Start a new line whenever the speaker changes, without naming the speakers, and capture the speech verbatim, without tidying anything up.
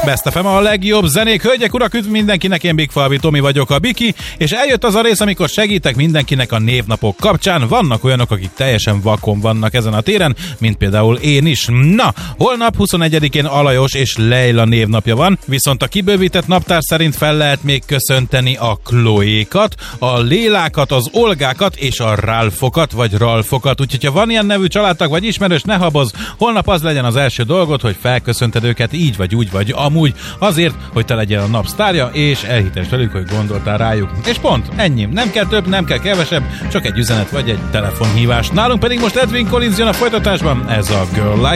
Best ef em a legjobb zenék, hölgyek, urak, üdv mindenkinek, én Big Falvi Tomi vagyok, a Biki, és eljött az a rész, amikor segítek mindenkinek a névnapok kapcsán. Vannak olyanok, akik teljesen vakon vannak ezen a téren, mint például én is. Na, holnap huszonegyedikén Alajos és Leila névnapja van, viszont a kibővített naptár szerint fel lehet még köszönteni a Chloékat, a Lélákat, az Olgákat és a Ralfokat, vagy Ralfokat. Úgyhogy ha van ilyen nevű családtag vagy ismerős, ne habozz, holnap az legyen az első dolgod, hogy felköszönted őket így vagy úgy vagy amúgy, azért, hogy te legyen a nap sztárja, és elhitesd velük, hogy gondoltál rájuk. És pont, ennyi. Nem kell több, nem kell kevesebb, csak egy üzenet vagy egy telefonhívás. Nálunk pedig most Edwin Collins jön a folytatásban, ez a Girl Like